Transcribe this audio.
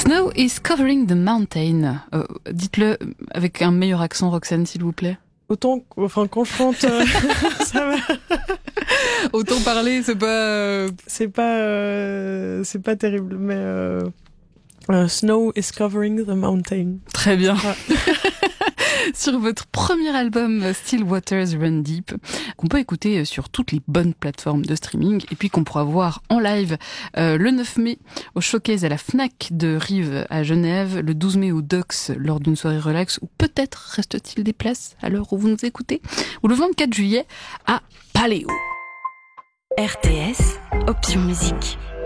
Snow is covering the mountain. Dites-le avec un meilleur accent, Roxane, s'il vous plaît. Autant, enfin, quand je chante, ça va. Autant parler, c'est pas terrible, mais Snow is covering the mountain. Très bien. Ah. Sur votre premier album Still Waters Run Deep, qu'on peut écouter sur toutes les bonnes plateformes de streaming et puis qu'on pourra voir en live le 9 mai au Showcase à la Fnac de Rive à Genève, le 12 mai au Dox lors d'une soirée relax, ou peut-être reste-t-il des places à l'heure où vous nous écoutez, ou le 24 juillet à Paléo. RTS, Option Musique.